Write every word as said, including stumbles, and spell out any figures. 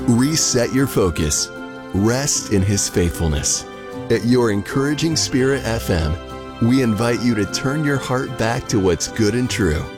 Reset your focus. Rest in His faithfulness. At Your Encouraging Spirit F M, we invite you to turn your heart back to what's good and true